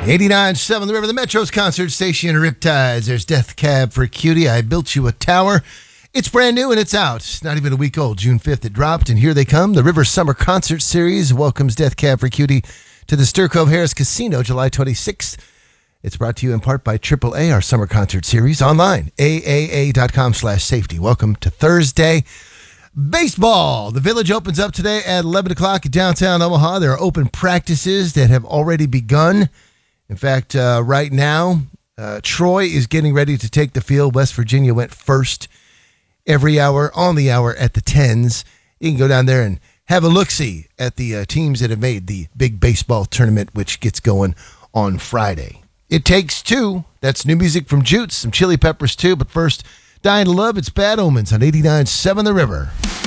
89.7 The River, the Metro's concert station, Riptides. There's Death Cab for Cutie. I Built You a Tower. It's brand new and it's out. It's not even a week old. June 5th it dropped, and here they come. The River Summer Concert Series welcomes Death Cab for Cutie to the Stir Cove Harris Casino July 26th. It's brought to you in part by AAA, our summer concert series, online, aaa.com/safety. Welcome to Thursday. Baseball. The Village opens up today at 11 o'clock in downtown Omaha. There are open practices that have already begun. In fact, right now, Troy is getting ready to take the field. West Virginia went first every hour, on the hour at the 10s. You can go down there and have a look-see at the teams that have made the big baseball tournament, which gets going on Friday. It Takes Two. That's new music from Jutes, some Chili Peppers too. But first, Dying to Love, it's Bad Omens on 89.7 The River.